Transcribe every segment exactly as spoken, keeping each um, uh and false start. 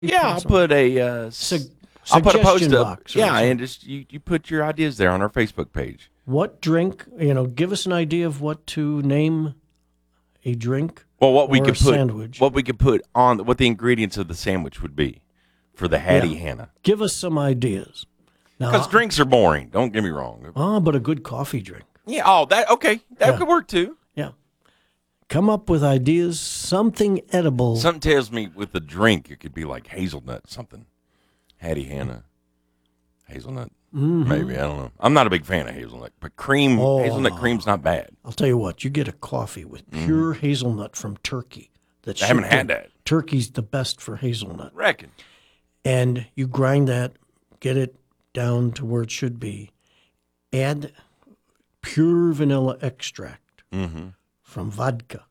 Yeah, I'll put a uh, Su- I'll put a post suggestion up. box or Yeah, something. and just you, you put your ideas there on our Facebook page. What drink, you know, give us an idea of what to name a drink Well, what we or could a put, sandwich. what we could put on, what the ingredients of the sandwich would be for the Hattie Yeah. Hannah. Give us some ideas. Now, Because drinks are boring. Don't get me wrong. ah, but a good coffee drink. Yeah. Oh, that okay. That Yeah. could work too. Yeah. Come up with ideas, something edible. Something tells me with the drink, it could be like hazelnut something. Hattie Hannah, hazelnut. Mhm. Maybe I don't know. I'm not a big fan of hazelnut, but cream, Oh. hazelnut cream's not bad. I'll tell you what, you get a coffee with pure hazelnut from Turkey. That's I haven't shipped had in. that. Turkey's the best for hazelnut. Reckon. And you grind that, get it down to where it should be. Add pure vanilla extract Mm-hmm. from vodka.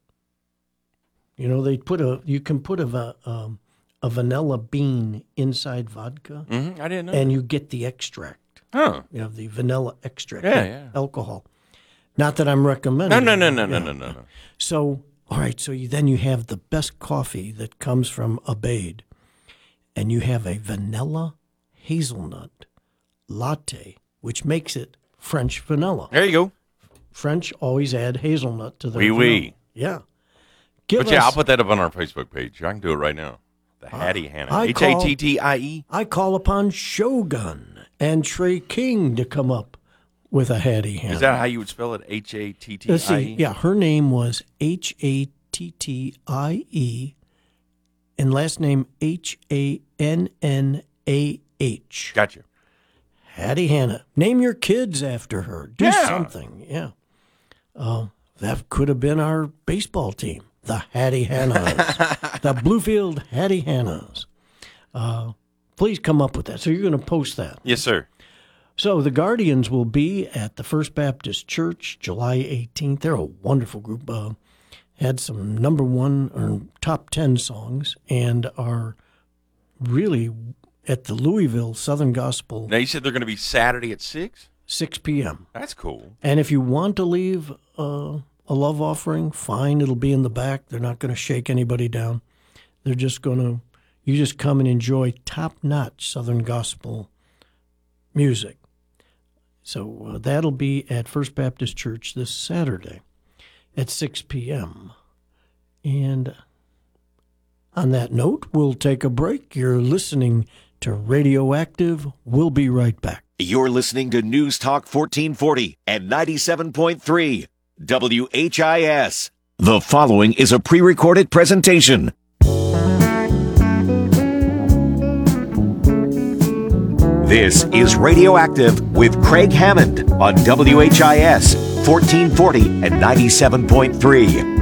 You know, they put a you can put a va- um, a vanilla bean inside vodka, Mm-hmm. I didn't know. and you get the extract. Huh. You know, the vanilla extract. Yeah, the yeah. Alcohol. Not that I'm recommending. No, no, no, no, Yeah. no, no, no, no. So, all right, so you, then you have the best coffee that comes from Abade, and you have a vanilla hazelnut latte, which makes it French vanilla. There you go. French always add hazelnut to their Oui, vanilla. oui. Yeah. Give But yeah, us- I'll put that up on our Facebook page. I can do it right now. The Hattie Hannah. I H call- A T T I E. I call upon Shogun and Trey King to come up with a Hattie Hannah. Is that how you would spell it? H A T T Let's I see. E? Yeah, her name was H A T T I E, and last name H A N N A H. Gotcha. Hattie Hannah. Name your kids after her. Do Yeah. something. Yeah. Uh, that could have been our baseball team, the Hattie Hannahs, the Bluefield Hattie Hannahs. Uh, please come up with that. So you're going to post that. Yes, sir. So the Guardians will be at the First Baptist Church July eighteenth. They're a wonderful group. Uh, had some number one or top ten songs and are really at the Louisville Southern Gospel, Now, you said they're going to be Saturday at six? six p.m. That's cool. And if you want to leave uh, a love offering, fine. It'll be in the back. They're not going to shake anybody down. They're just going to, you just come and enjoy top-notch Southern Gospel music. So uh, that'll be at First Baptist Church this Saturday at six p.m. And on that note, we'll take a break. You're listening to Radioactive. We'll be right back. You're listening to News Talk fourteen forty and ninety-seven point three W H I S. The following is a pre-recorded presentation. This is Radioactive with Craig Hammond on W H I S fourteen forty and ninety-seven point three.